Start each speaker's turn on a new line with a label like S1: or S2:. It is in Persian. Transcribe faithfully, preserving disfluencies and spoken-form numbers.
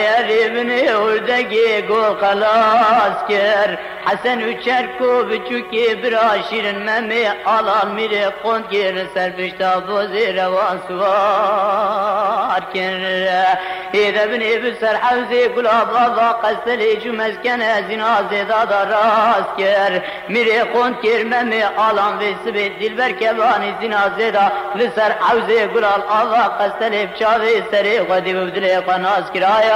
S1: ابني وردقي قو خلاص كر حسن وشركو بچوكي براشير ممي علال ميري قند كر سربشتا بوزي روان سوار كر إذا ابني بسر حوزي قلاب الله قستلي جمز كان زنازي دادا راس كر ميري قند كر ممي علال بسبت دل بركباني زنازي دا لسر حوزي قلاب الله قستلي بشاوي سري غدي ببدلي قناس كرايا